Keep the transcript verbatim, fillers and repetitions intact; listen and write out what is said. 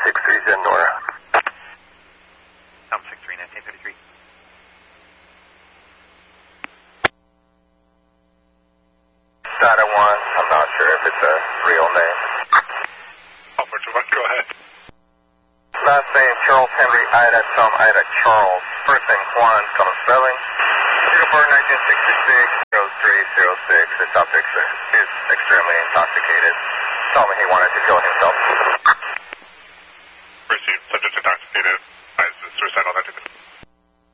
six three Zen Nora. Alpha six three, nineteen fifty-three. Sada one, I'm not sure if it's a real name. Alpha two one, go ahead. Last name Charles Henry Ida Tom Ida Charles. First name Juan, common spelling. Singapore nineteen sixty-six, zero three zero six. The subject is extremely intoxicated. Told me he wanted to kill himself. Received, subject intoxicated. Is suicidal identity.